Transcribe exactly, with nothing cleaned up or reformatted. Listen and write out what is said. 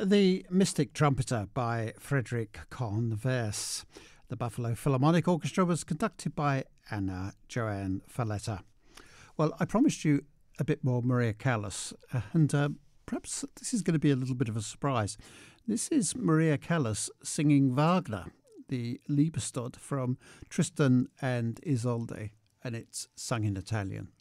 The Mystic Trumpeter by Frederick Converse. The Buffalo Philharmonic Orchestra was conducted by Anna Joanne Falletta. Well, I promised you a bit more Maria Callas, and uh, perhaps this is going to be a little bit of a surprise. This is Maria Callas singing Wagner, the Liebestod from Tristan and Isolde, and it's sung in Italian.